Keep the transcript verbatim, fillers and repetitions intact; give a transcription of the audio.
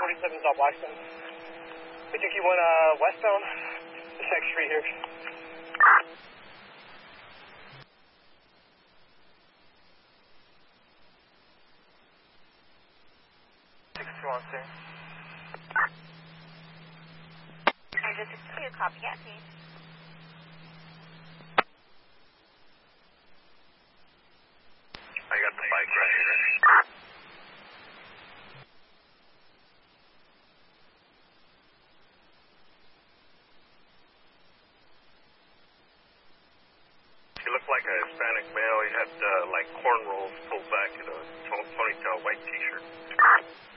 forty-seven South Blackstone. I think you went uh, westbound, this next street here. six two on sir. Andrew six two, copycat, please. I got the bike right here. He looked like a Hispanic male. He had uh, like cornrows pulled back in a ponytail, white t-shirt.